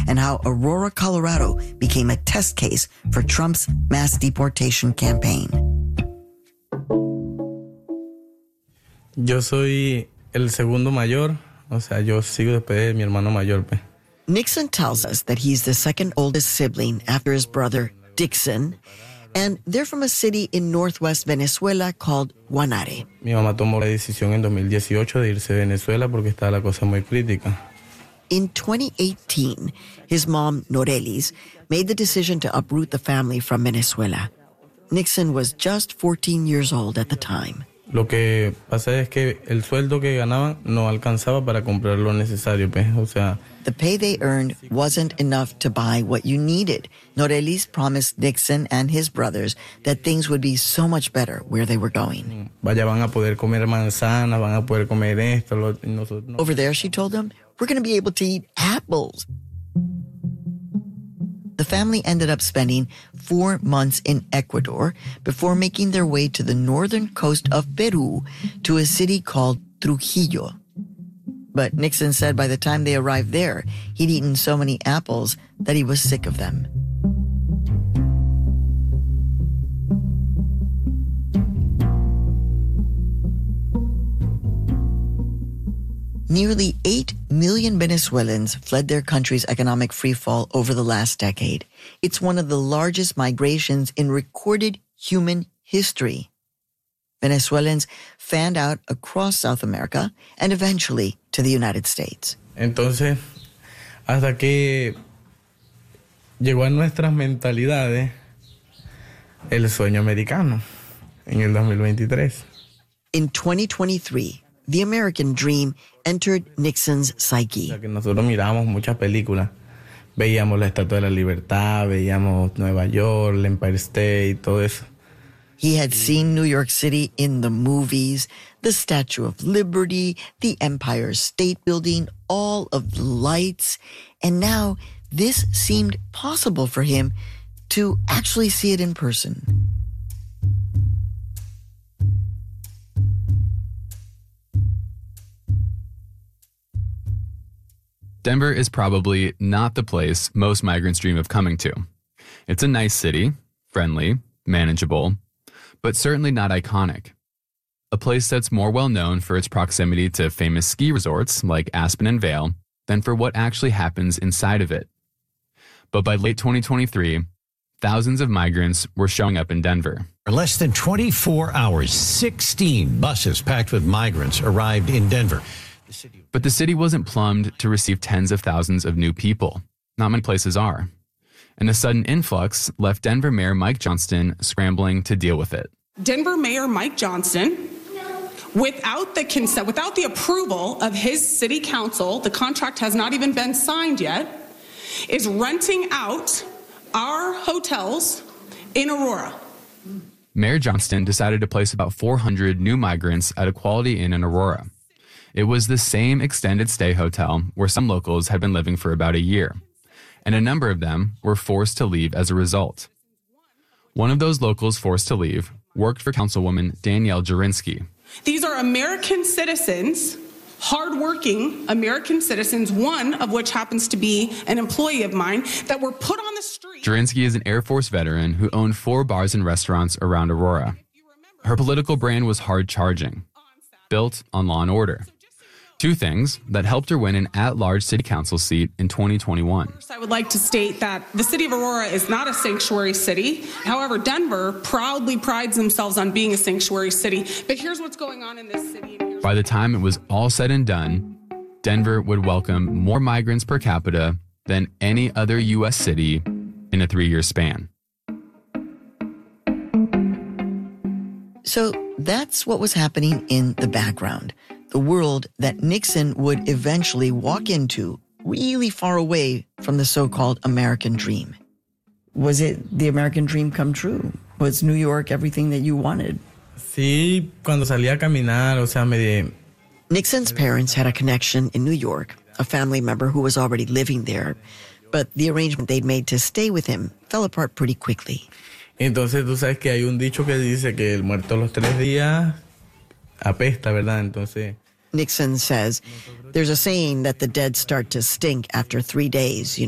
and how Aurora, Colorado became a test case for Trump's mass deportation campaign. Yo soy el segundo mayor, o sea, yo sigo después de mi hermano mayor, pues. Nixon tells us that he's the second oldest sibling after his brother, Dixon, and they're from a city in northwest Venezuela called Guanare. Mi mamá tomó la decisión en 2018 de irse de Venezuela porque estaba la cosa muy crítica. In 2018, his mom, Norelis, made the decision to uproot the family from Venezuela. Nixon was just 14 years old at the time. Lo que pasa es que el sueldo que ganaban no alcanzaba para comprar lo necesario, pues, o sea... The pay they earned wasn't enough to buy what you needed. Norelis promised Nixon and his brothers that things would be so much better where they were going. Vaya, van a poder comer manzanas, van a poder comer esto, nosotros no. Over there, she told them, we're going to be able to eat apples. The family ended up spending 4 months in Ecuador before making their way to the northern coast of Peru to a city called Trujillo. But Nixon said by the time they arrived there, he'd eaten so many apples that he was sick of them. Nearly 8 million Venezuelans fled their country's economic freefall over the last decade. It's one of the largest migrations in recorded human history. Venezuelans fanned out across South America and eventually to the United States. Entonces, hasta que llegó a nuestras mentalidades el sueño americano en el 2023. In 2023, the American dream entered Nixon's psyche. O sea, que nosotros mirábamos muchas películas. Veíamos la Estatua de la Libertad, veíamos Nueva York, el Empire State, todo eso. He had seen New York City in the movies, the Statue of Liberty, the Empire State Building, all of the lights. And now this seemed possible for him to actually see it in person. Denver is probably not the place most migrants dream of coming to. It's a nice city, friendly, manageable, but certainly not iconic. A place that's more well known for its proximity to famous ski resorts like Aspen and Vail than for what actually happens inside of it. But by late 2023, thousands of migrants were showing up in Denver. For less than 24 hours, 16 buses packed with migrants arrived in Denver. But the city wasn't plumbed to receive tens of thousands of new people. Not many places are. And the sudden influx left Denver Mayor Mike Johnston scrambling to deal with it. Denver Mayor Mike Johnston, without the consent, without the approval of his city council, the contract has not even been signed yet, is renting out our hotels in Aurora. Mayor Johnston decided to place about 400 new migrants at a Quality Inn in Aurora. It was the same extended stay hotel where some locals had been living for about a year, and a number of them were forced to leave as a result. One of those locals forced to leave worked for Councilwoman Danielle Jurinsky. These are American citizens, hardworking American citizens, one of which happens to be an employee of mine, that were put on the street. Jurinsky is an Air Force veteran who owned 4 bars and restaurants around Aurora. Her political brand was hard-charging, built on law and order. 2 things that helped her win an at-large city council seat in 2021. First, I would like to state that the city of Aurora is not a sanctuary city. However, Denver proudly prides themselves on being a sanctuary city. But here's what's going on in this city. By the time it was all said and done, Denver would welcome more migrants per capita than any other U.S. city in a 3-year span. So that's what was happening in the background. The world that Nixon would eventually walk into, really far away from the so-called American dream. Was it the American dream come true? Was New York everything that you wanted? Sí, cuando salía a caminar, o sea, Nixon's parents had a connection in New York, a family member who was already living there, but the arrangement they'd made to stay with him fell apart pretty quickly. Entonces tú sabes que hay un dicho que dice que el muerto a los 3 días apesta, ¿verdad? Entonces, Nixon says there's a saying that the dead start to stink after 3 days,